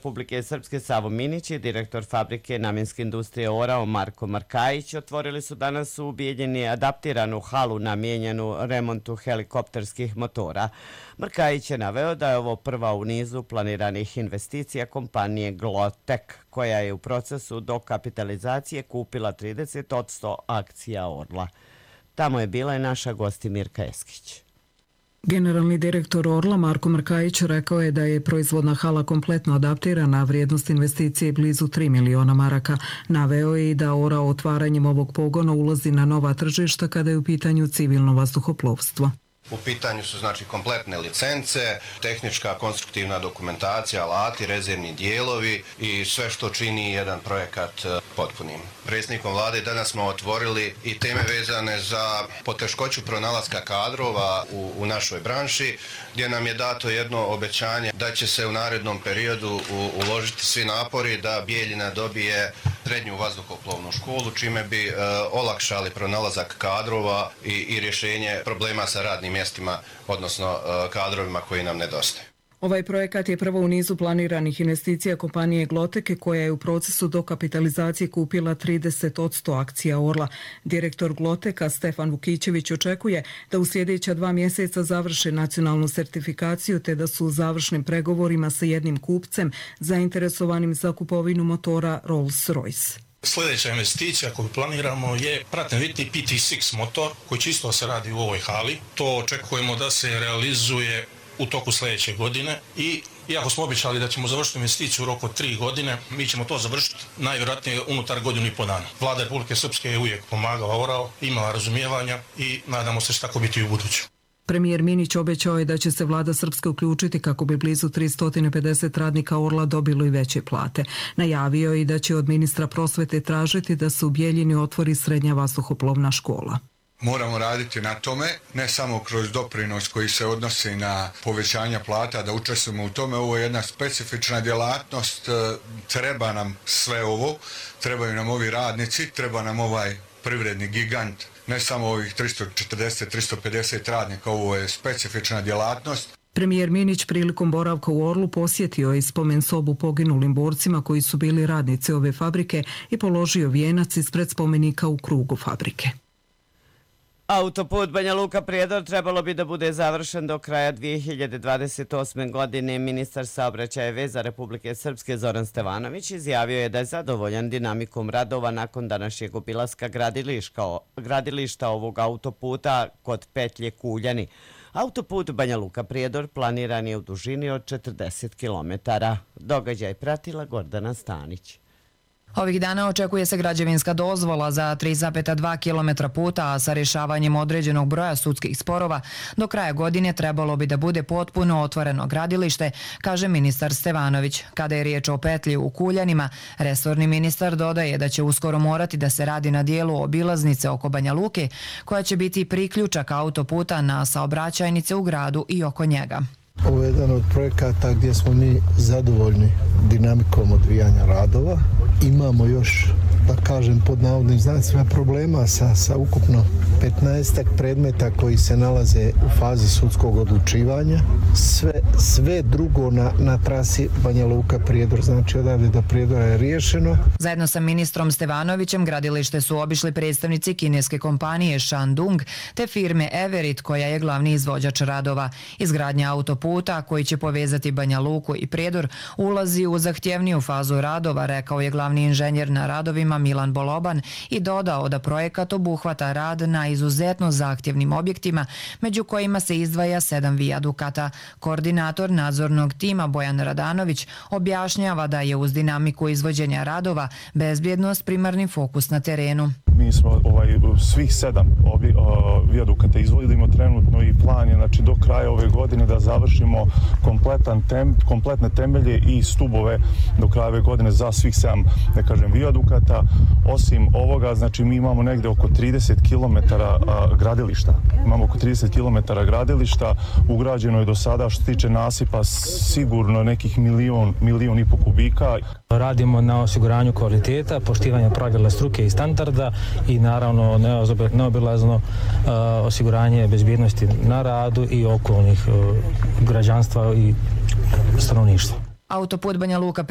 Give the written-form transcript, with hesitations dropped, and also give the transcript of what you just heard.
Republike Srpske Savo Minić i direktor fabrike namjenske industrije Orao Marko Markajić otvorili su danas u Bijeljini adaptiranu halu namijenjenu remontu helikopterskih motora. Markajić je naveo da je ovo prva u nizu planiranih investicija kompanije Glotek, koja je u procesu dokapitalizacije kupila 30% akcija Orla. Tamo je bila i naša gosti Mirka Eskić. Generalni direktor Orla Marko Markajić rekao je da je proizvodna hala kompletno adaptirana, a vrijednost investicije blizu 3 miliona maraka. Naveo je i da Orao otvaranjem ovog pogona ulazi na nova tržišta kada je u pitanju civilno vazduhoplovstvo. U pitanju su znači kompletne licence, tehnička konstruktivna dokumentacija, alati, rezervni dijelovi i sve što čini jedan projekat potpunim. Predsjednikom vlade danas smo otvorili i teme vezane za poteškoću pronalaska kadrova u našoj branši, gdje nam je dato jedno obećanje da će se u narednom periodu uložiti svi napori da Bijeljina dobije srednju vazduhoplovnu školu, čime bi olakšali pronalazak kadrova i rješenje problema sa radnim mjestima, odnosno kadrovima koji nam nedostaju. Ovaj projekat je prvo u nizu planiranih investicija kompanije Gloteke, koja je u procesu dokapitalizacije kupila 30% akcija Orla. Direktor Gloteka Stefan Vukićević očekuje da u sljedeća 2 mjeseca završe nacionalnu sertifikaciju te da su u završnim pregovorima sa jednim kupcem zainteresovanim za kupovinu motora Rolls-Royce. Sljedeća investicija koju planiramo je pratni PT6 motor koji čisto se radi u ovoj hali. To očekujemo da se realizuje u toku sljedeće godine i iako smo obećali da ćemo završiti investiciju u roku od 3 godine, mi ćemo to završiti najvjerojatnije unutar godinu i pol dana. Vlada Republike Srpske je uvijek pomagala Orao, imala razumijevanja i nadamo se što tako biti i u buduću. Premijer Minić obećao je da će se vlada Srpske uključiti kako bi blizu 350 radnika Orla dobilo i veće plate. Najavio je i da će od ministra prosvete tražiti da se u Bijeljini otvori srednja vazduhoplovna škola. Moramo raditi na tome, ne samo kroz doprinos koji se odnosi na povećanje plata, da učestvujemo u tome. Ovo je jedna specifična djelatnost, treba nam sve ovo, trebaju nam ovi radnici, treba nam ovaj privredni gigant, ne samo ovih 340-350 radnika, ovo je specifična djelatnost. Premijer Minić prilikom boravka u Orlu posjetio je spomen sobu poginulim borcima koji su bili radnici ove fabrike i položio vijenac ispred spomenika u krugu fabrike. Autoput Banja Luka-Prijedor trebalo bi da bude završen do kraja 2028. godine. Ministar saobraćaja i veza Republike Srpske Zoran Stevanović izjavio je da je zadovoljan dinamikom radova nakon današnjeg obilaska gradilišta ovog autoputa kod petlje Kuljani. Autoput Banja Luka-Prijedor planiran je u dužini od 40 km. Događaj pratila Gordana Stanić. Ovih dana očekuje se građevinska dozvola za 3,2 km puta, a sa rješavanjem određenog broja sudskih sporova do kraja godine trebalo bi da bude potpuno otvoreno gradilište, kaže ministar Stevanović. Kada je riječ o petlji u Kuljanima, resorni ministar dodaje da će uskoro morati da se radi na dijelu obilaznice oko Banja Luke, koja će biti priključak autoputa na saobraćajnice u gradu i oko njega. Ovo je jedan od projekata gdje smo mi zadovoljni dinamikom odvijanja radova. Imamo još, da kažem pod navodnim znacima, problema sa ukupno 15 predmeta koji se nalaze u fazi sudskog odlučivanja. Sve drugo na trasi Banja Luka-Prijedor, znači odavde do Prijedora je riješeno. Zajedno sa ministrom Stevanovićem gradilište su obišli predstavnici kineske kompanije Shandong te firme Everit, koja je glavni izvođač radova. Izgradnja autoputa koji će povezati Banja Luku i Prijedor ulazi u zahtjevniju fazu radova, rekao je glavni inženjer na radovima Milan Boloban i dodao da projekat obuhvata rad na izuzetno zahtjevnim objektima, među kojima se izdvaja 7 vijadukata. Koordinator nadzornog tima Bojan Radanović objašnjava da je uz dinamiku izvođenja radova bezbjednost primarni fokus na terenu. Mi smo svih 7 vijadukata izvodimo trenutno i plan je do kraja ove godine da završimo kompletne temelje i stubove do kraja ove godine za svih 7 vijadukata. Osim ovoga, mi imamo negde oko 30 km gradilišta. Imamo oko 30 km gradilišta, ugrađeno je do sada što se tiče nasipa sigurno nekih milion i po kubika. Radimo na osiguranju kvaliteta, poštivanja pravila struke i standarda i naravno neobilazno osiguranje bezbjednosti na radu i okolnih građanstva i stanovništva. Autoput Banja Luka